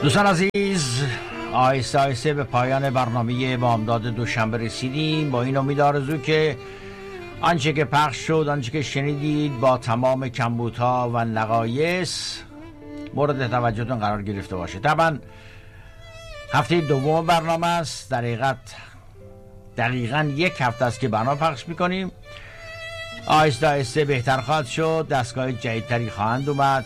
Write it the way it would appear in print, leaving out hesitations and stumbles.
دوستان عزیز، آهسته آهسته به پایان برنامه بامداد دوشنبه رسیدیم. با این امید آرزو که آنچه که پخش شد، آنچه که شنیدید با تمام کمبودها و نقایص مورد توجهتون قرار گرفته باشه. طبعا هفته دوم برنامه است، دقیقاً یک هفته است که برنامه پخش میکنیم. آهسته آهسته بهتر خواهد شد، دستگاه جدیدتری خواهند اومد،